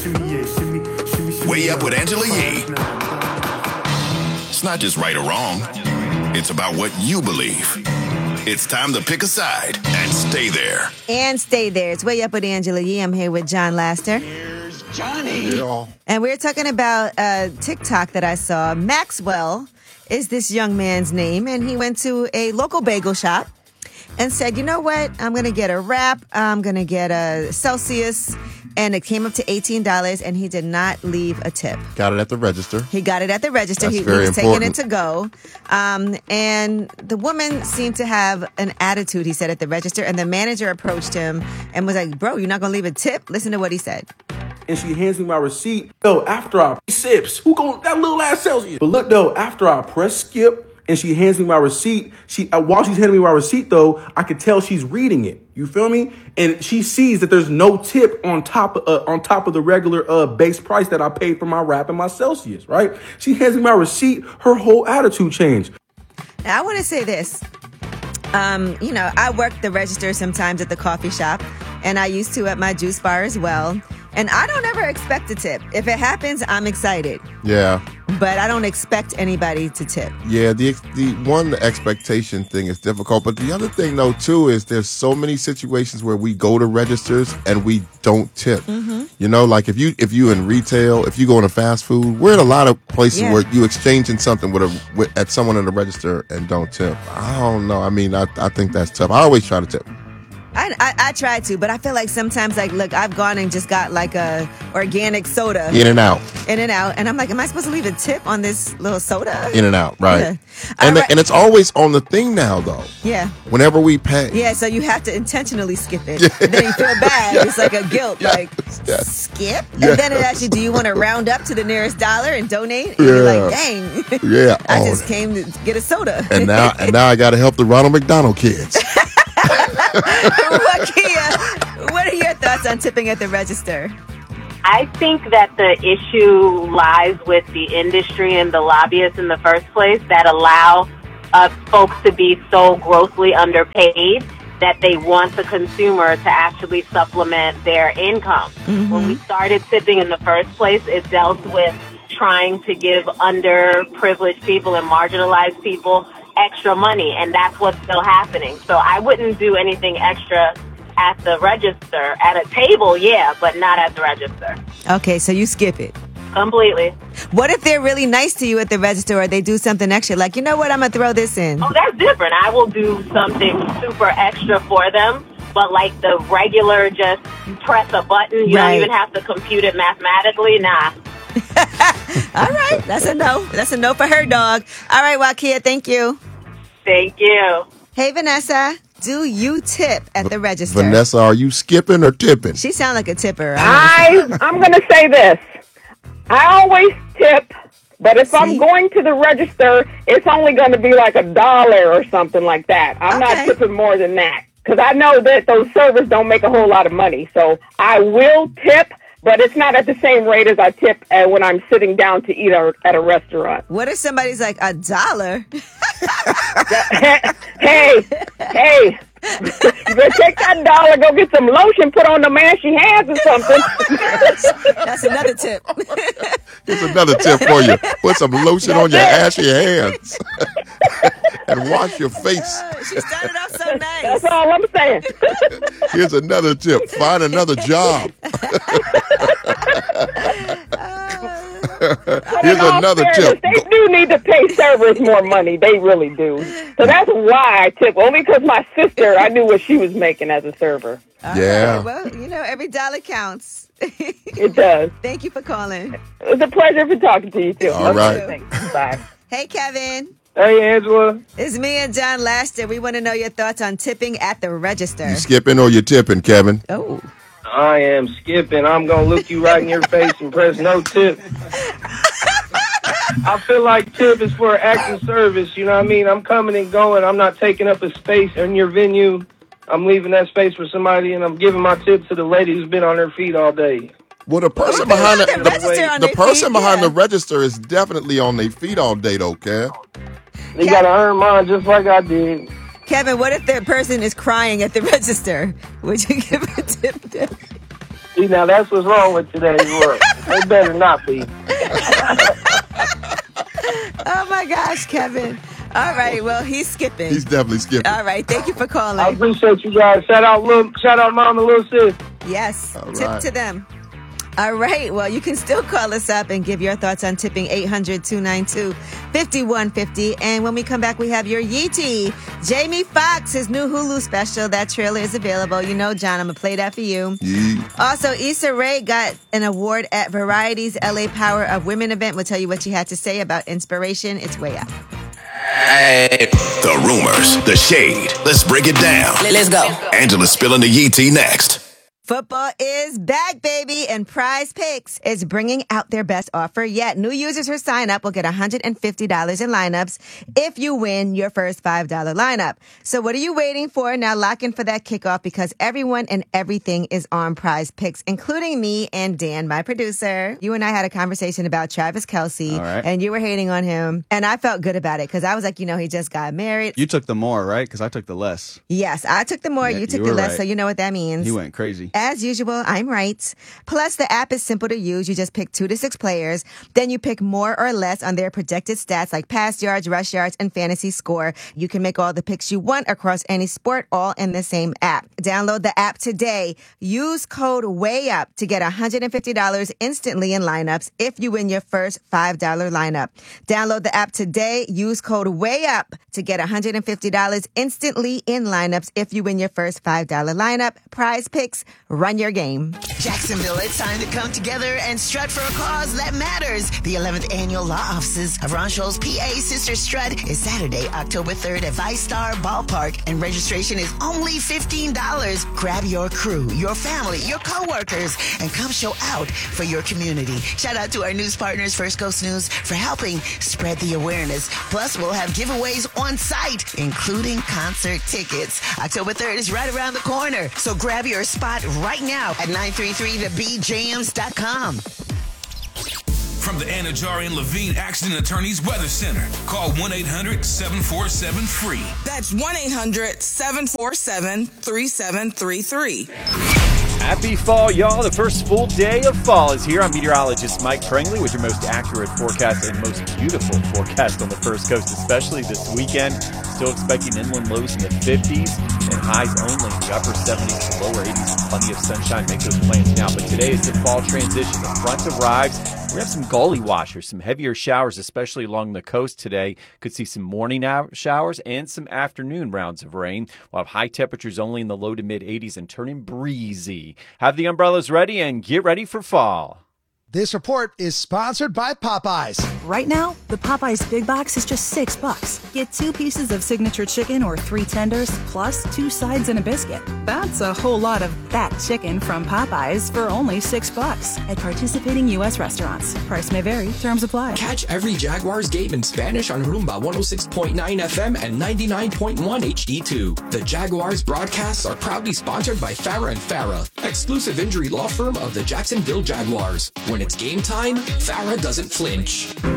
Way Up with Angela Yee. It's not just right or wrong. It's about what you believe. It's time to pick a side and stay there. And stay there. It's Way Up with Angela Yee. I'm here with John Laster. Here's Johnny. Yeah. And we're talking about TikTok that I saw. Maxwell is this young man's name, and he went to a local bagel shop and said, you know what? I'm going to get a wrap. I'm going to get a Celsius. And it came up to $18, and he did not leave a tip. Got it at the register. He got it at the register. That's He very was taking it important. to go. And the woman seemed to have an attitude, he said, at the register. And the manager approached him and was like, bro, you're not going to leave a tip? Listen to what he said. And she hands me my receipt. Yo, after I sips, who gon' that little ass Celsius? But look though, after I press skip and she hands me my receipt, while she's handing me my receipt though, I could tell she's reading it. You feel me? And she sees that there's no tip on top of the regular base price that I paid for my wrap and my Celsius, right? She hands me my receipt. Her whole attitude changed. Now, I want to say this. I work the register sometimes at the coffee shop, and I used to at my juice bar as well. And I don't ever expect a tip. If it happens, I'm excited. Yeah. But I don't expect anybody to tip. Yeah, the expectation thing is difficult. But the other thing, though, too, is there's so many situations where we go to registers and we don't tip. Mm-hmm. You know, like if you in retail, if you go into fast food, we're in a lot of places where you exchanging something at someone in the register and don't tip. I don't know. I mean, I think that's tough. I always try to tip. I try to, but I feel like sometimes, like, look, I've gone and just got like a organic soda. In and out. And I'm like, am I supposed to leave a tip on this little soda? In and out, right. Yeah. And it's always on the thing now, though. Yeah. Whenever we pay. Yeah, so you have to intentionally skip it. And then you feel bad. It's like a guilt, like, skip? Yeah. And then it actually, do you want to round up to the nearest dollar and donate? And you're like, dang. Yeah. I just came to get a soda. And now I got to help the Ronald McDonald kids. Wakia, what are your thoughts on tipping at the register? I think that the issue lies with the industry and the lobbyists in the first place that allow folks to be so grossly underpaid that they want the consumer to actually supplement their income. Mm-hmm. When we started tipping in the first place, it dealt with trying to give underprivileged people and marginalized people extra money, and that's what's still happening. So I wouldn't do anything extra at the register. At a table, yeah, but not at the register. Okay, so you skip it. Completely. What if they're really nice to you at the register or they do something extra? Like, you know what, I'm going to throw this in. Oh, that's different. I will do something super extra for them, but like the regular just press a button, you don't even have to compute it mathematically, nah. All right, that's a no. That's a no for her, dog. All right, Wakia, thank you. Thank you. Hey, Vanessa, do you tip at the register? Vanessa, are you skipping or tipping? She sounds like a tipper. I'm going to say this. I always tip, but if I'm going to the register, it's only going to be like $1 or something like that. I'm not tipping more than that because I know that those servers don't make a whole lot of money. So I will tip, but it's not at the same rate as I tip when I'm sitting down to eat at a restaurant. What if somebody's like, $1? Hey, you better take that $1, go get some lotion, put on the ashy hands or something. That's another tip. Here's another tip for you. Put some lotion on your ashy hands and wash your face. She started off so nice. That's all I'm saying. Here's another tip. Find another job. Here's another tip. They do need to pay servers more money. They really do. So that's why I tip. Only because my sister, I knew what she was making as a server. Yeah. Well, every dollar counts. It does. Thank you for calling. It was a pleasure for talking to you, too. All right. Thanks. Bye. Hey, Kevin. Hey, Angela. It's me and John Laster. We want to know your thoughts on tipping at the register. You skipping or you tipping, Kevin? Oh. I am skipping. I'm going to look you right in your face and press no tip. I feel like tip is for active service. You know what I mean? I'm coming and going. I'm not taking up a space in your venue. I'm leaving that space for somebody, and I'm giving my tip to the lady who's been on her feet all day. Well, the person behind the person behind the the register is definitely on their feet all day, though, Kev. You got to earn mine just like I did. Kevin, what if the person is crying at the register? Would you give a tip? See, now that's what's wrong with today's world. They better not be. Oh, my gosh, Kevin. All right, well, he's skipping. He's definitely skipping. All right, thank you for calling. I appreciate you guys. Shout out Mom and Little Sis. Yes, All tip right. to them. All right, well, you can still call us up and give your thoughts on tipping 800-292-5150. And when we come back, we have your Yeetie. Jamie Foxx, his new Hulu special. That trailer is available. You know, John, I'm going to play that for you. Yeah. Also, Issa Rae got an award at Variety's LA Power of Women event. We'll tell you what she had to say about inspiration. It's way up. The rumors, the shade. Let's break it down. Let's go. Angela's spilling the Yee tea next. Football is back, baby, and Prize Picks is bringing out their best offer yet. New users who sign up will get $150 in lineups if you win your first $5 lineup. So what are you waiting for? Now lock in for that kickoff because everyone and everything is on Prize Picks, including me and Dan, my producer. You and I had a conversation about Travis Kelce, and you were hating on him, and I felt good about it because I was like, he just got married. You took the more, right? Because I took the less. Yes, I took the more, you took the less, so you know what that means. He went crazy. As usual, I'm right. Plus, the app is simple to use. You just pick 2 to 6 players. Then you pick more or less on their projected stats like pass yards, rush yards, and fantasy score. You can make all the picks you want across any sport, all in the same app. Download the app today. Use code WAYUP to get $150 instantly in lineups if you win your first $5 lineup. Download the app today. Use code WAYUP to get $150 instantly in lineups if you win your first $5 lineup. Prize Picks. Run your game. Jacksonville, it's time to come together and strut for a cause that matters. The 11th Annual Law Offices of Ron Scholl's PA Sister Strut is Saturday, October 3rd at ViStar Ballpark, and registration is only $15. Grab your crew, your family, your coworkers, and come show out for your community. Shout out to our news partners, First Coast News, for helping spread the awareness. Plus, we'll have giveaways on site, including concert tickets. October 3rd is right around the corner, so grab your spot right now at 933thebjams.com. From the Anajar and Levine Accident Attorneys Weather Center, call 1-800-747-FREE. That's 1-800-747-3733. Happy fall, y'all. The first full day of fall is here. I'm meteorologist Mike Prengley with your most accurate forecast and most beautiful forecast on the First Coast, especially this weekend. Still expecting inland lows in the 50s and highs only in the upper 70s to lower 80s. Plenty of sunshine. Make those plans now. But today is the fall transition. The front arrives. We have some gully washers, some heavier showers, especially along the coast today. Could see some morning showers and some afternoon rounds of rain. We'll have high temperatures only in the low to mid 80s and turning breezy. Have the umbrellas ready and get ready for fall. This report is sponsored by Popeyes. Right now, the Popeyes Big Box is just $6. Get 2 pieces of signature chicken or 3 tenders, plus 2 sides and a biscuit. That's a whole lot of that chicken from Popeyes for only $6 at participating U.S. restaurants. Price may vary. Terms apply. Catch every Jaguars game in Spanish on Rumba 106.9 FM and 99.1 HD2. The Jaguars broadcasts are proudly sponsored by Farah and Farah, exclusive injury law firm of the Jacksonville Jaguars. When it's game time, Farah doesn't flinch.